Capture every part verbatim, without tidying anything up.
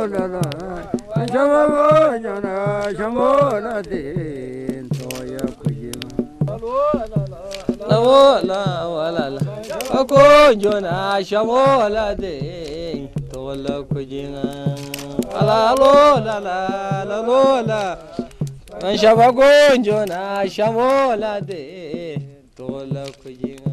لا لا شمو جنا شمو لا دين تويا كوجينا لا ولا ولا لا أكو جنا شمو لا دين تولا كوجينا لا لا لا لا لا من شبكون جنا شمو لا دين تولا كوجينا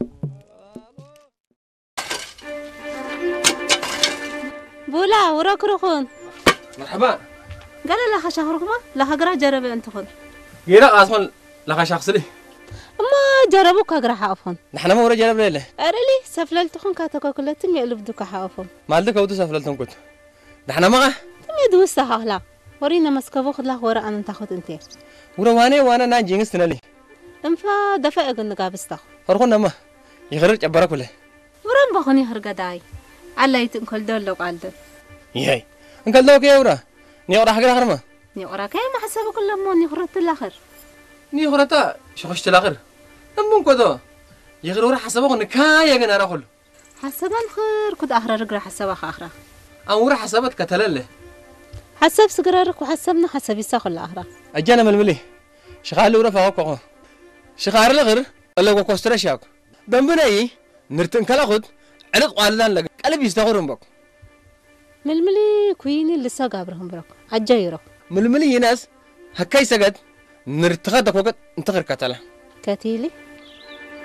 بولا وراك رخون مرحبا قال لها شهركما لها قرا جرب انت خذ يلا اصلا لها شخص لي ما جربوك قرا حافون نحن ما ورا جرب ليله ارلي سفللت خون كاتكوكلتم يلبدك حافون مالك ودو سفلتم كنت نحن ما تمي دوسها هلا ورينا مسكبو خذ له ورا انا تاخذ انت ورا وانا وانا ناجينس تنلي انفا دفع قنقابستا فرقنا ما يغرج ابرك ولا ورم بخوني هرقداي عليت انكل دولو قالد ياي انكل دوك يا ورا ني ورا حقر خرمه ني ورا كاي ما حسبك كل موني خرت الاخر ني خرتا شخشت الاخر نمون كدو يغر ورا حسبك نكايا غنا راخل حسبان خير كد اخر رجع حسبك اخر ان ورا حسبت كتلله حسب سقرارك وحسبنا حسب يسخل الاخر اجانا ململي شغال ورا فوقو شغار الغر ولا وكوسترشاك دمبناي نرتن كلا خد علق قالدان لك قلب يستغرم بك ململي كويني اللي ساقابرهم برك عجيرك ململي ناس هكاي سجد نرتخدك وقت انت غير كتله كتيلي